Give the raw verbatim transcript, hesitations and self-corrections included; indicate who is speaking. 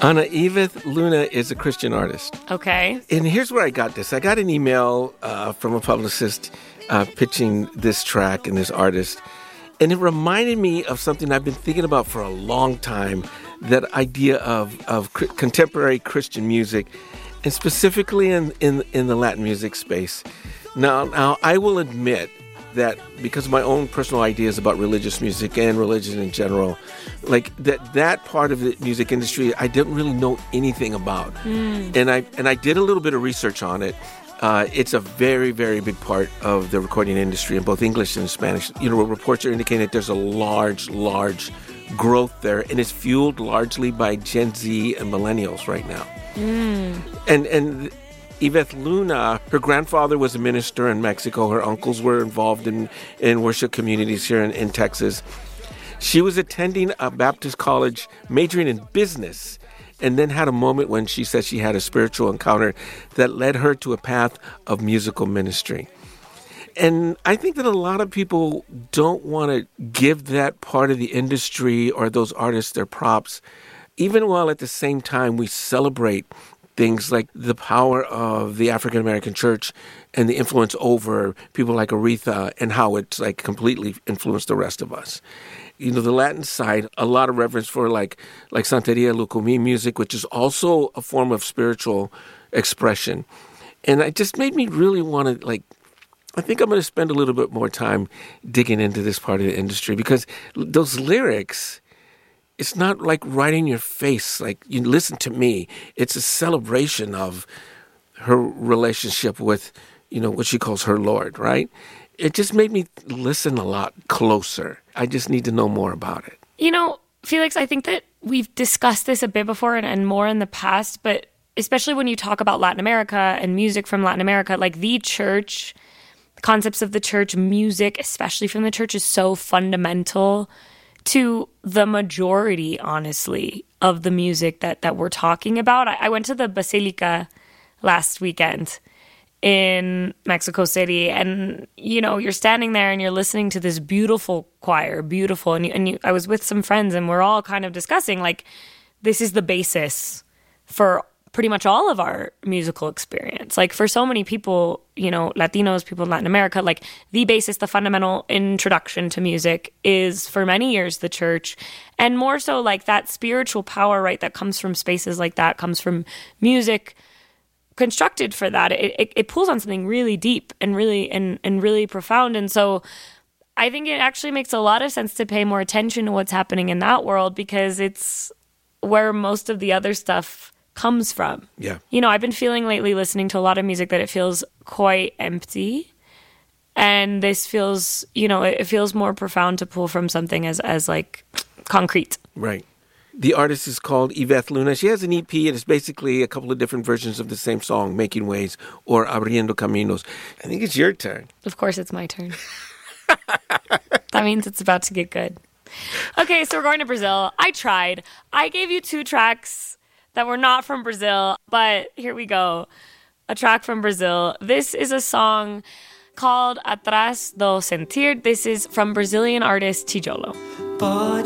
Speaker 1: Ana, Yveth Luna is a Christian artist.
Speaker 2: Okay.
Speaker 1: And here's where I got this. I got an email uh, from a publicist uh, pitching this track and this artist. And it reminded me of something I've been thinking about for a long time, that idea of, of cr- contemporary Christian music, and specifically in, in, in the Latin music space. Now, now, I will admit that because of my own personal ideas about religious music and religion in general, like that that part of the music industry, I didn't really know anything about. Mm. And I and I did a little bit of research on it. Uh, it's a very, very big part of the recording industry in both English and Spanish. You know, reports are indicating that there's a large, large growth there, and it's fueled largely by Gen Z and millennials right now. Mm. And and Yveth Luna, her grandfather was a minister in Mexico. Her uncles were involved in, in worship communities here in, in Texas. She was attending a Baptist college, majoring in business, and then had a moment when she said she had a spiritual encounter that led her to a path of musical ministry. And I think that a lot of people don't want to give that part of the industry or those artists their props, even while at the same time we celebrate things like the power of the African American church and the influence over people like Aretha and how it's like completely influenced the rest of us. You know, the Latin side, a lot of reverence for like like Santeria Lucumí music, which is also a form of spiritual expression. And it just made me really want to like, I think I'm going to spend a little bit more time digging into this part of the industry, because those lyrics, it's not like right in your face, like you listen to me. It's a celebration of her relationship with, you know, what she calls her Lord, right? It just made me listen a lot closer. I just need to know more about it.
Speaker 2: You know, Felix, I think that we've discussed this a bit before and, and more in the past, but especially when you talk about Latin America and music from Latin America, like the church, concepts of the church, music, especially from the church, is so fundamental to the majority, honestly, of the music that, that we're talking about. I, I went to the Basilica last weekend in Mexico City, and, you know, you're standing there and you're listening to this beautiful choir, beautiful, and, you, and you, I was with some friends, and we're all kind of discussing, like, this is the basis for pretty much all of our musical experience. Like, for so many people, you know, Latinos, people in Latin America, like, the basis, the fundamental introduction to music is, for many years, the church. And more so, like, that spiritual power, right, that comes from spaces like that, comes from music constructed for that. It, it, it pulls on something really deep and really and, and really profound. And so I think it actually makes a lot of sense to pay more attention to what's happening in that world, because it's where most of the other stuff comes from.
Speaker 1: Yeah.
Speaker 2: You know, I've been feeling lately, listening to a lot of music, that it feels quite empty. And this feels, you know, it feels more profound to pull from something as, as like concrete.
Speaker 1: Right. The artist is called Yveth Luna. She has an E P, and it's basically a couple of different versions of the same song, Making Ways or Abriendo Caminos. I think it's your turn.
Speaker 2: Of course it's my turn. That means it's about to get good. Okay, so we're going to Brazil. I tried. I gave you two tracks that were not from Brazil, but here we go. A track from Brazil. This is a song called Atrás do Sentir. This is from Brazilian artist Tijolo.